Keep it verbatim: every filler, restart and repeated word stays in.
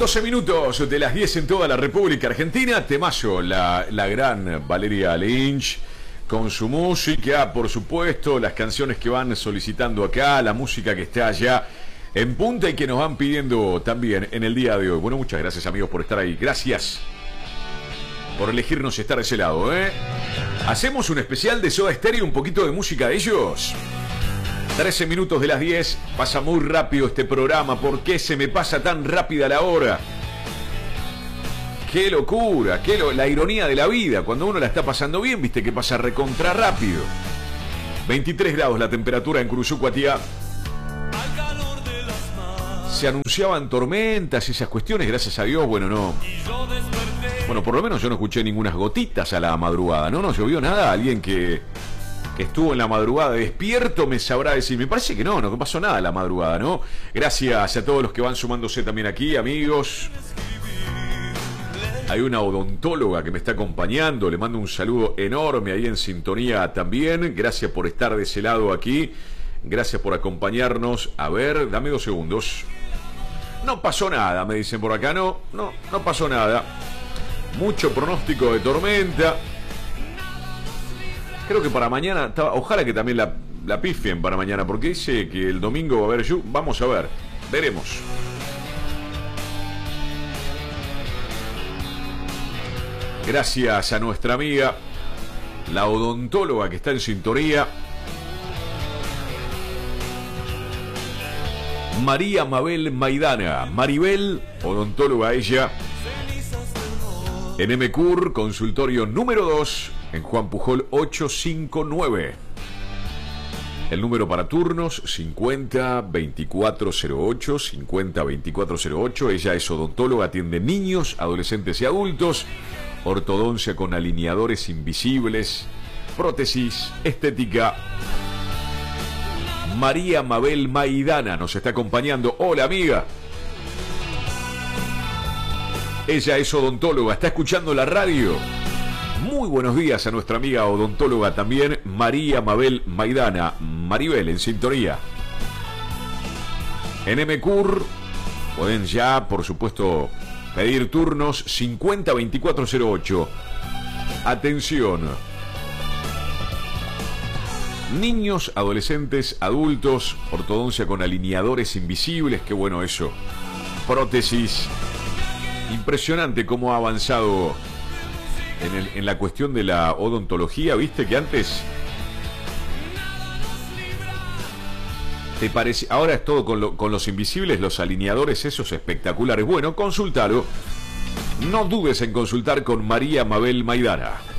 doce minutos de las diez en toda la República Argentina. Temazo, la, la gran Valeria Lynch con su música, por supuesto, las canciones que van solicitando acá, la música que está allá en punta y que nos van pidiendo también en el día de hoy. Bueno, muchas gracias, amigos, por estar ahí. Gracias por elegirnos estar a ese lado, ¿eh? Hacemos un especial de Soda Stereo, un poquito de música de ellos. trece minutos de las diez, pasa muy rápido este programa. ¿Por qué se me pasa tan rápida la hora? ¡Qué locura! Qué lo... La ironía de la vida. Cuando uno la está pasando bien, viste que pasa recontra rápido. veintitrés grados la temperatura en Curuzucuatiá. Se anunciaban tormentas, esas cuestiones, gracias a Dios, bueno, no. Bueno, por lo menos yo no escuché ningunas gotitas a la madrugada, ¿no? No llovió nada. Alguien que... que estuvo en la madrugada despierto me sabrá decir. Me parece que no, no pasó nada en la madrugada, ¿no? Gracias a todos los que van sumándose también aquí, amigos. Hay una odontóloga que me está acompañando, le mando un saludo enorme ahí en sintonía también. Gracias por estar de ese lado aquí, gracias por acompañarnos. A ver, dame dos segundos. No pasó nada, me dicen por acá. No, no, no pasó nada. Mucho pronóstico de tormenta. Creo que para mañana, ojalá que también la, la pifien para mañana, porque dice que el domingo va a haber lluvia. Vamos a ver, veremos. Gracias a nuestra amiga, la odontóloga que está en sintonía, María Mabel Maidana. Maribel, odontóloga ella, en M C U R, consultorio número dos, en Juan Pujol ochocientos cincuenta y nueve. El número para turnos cincuenta veinticuatro cero ocho, cincuenta veinticuatro cero ocho. Ella es odontóloga, atiende niños, adolescentes y adultos. Ortodoncia con alineadores invisibles, prótesis, estética. María Mabel Maidana nos está acompañando. Hola, amiga. Ella es odontóloga, está escuchando la radio. Muy buenos días a nuestra amiga odontóloga también, María Mabel Maidana. Maribel, en sintonía. En M C U R pueden ya, por supuesto, pedir turnos cincuenta veinticuatro cero ocho. Atención. Niños, adolescentes, adultos, ortodoncia con alineadores invisibles, qué bueno eso. Prótesis. Impresionante cómo ha avanzado en, el, en la cuestión de la odontología. Viste que antes te parece, ahora es todo con, lo, con los invisibles, los alineadores esos espectaculares. Bueno, consúltalo. No dudes en consultar con María Mabel Maidana.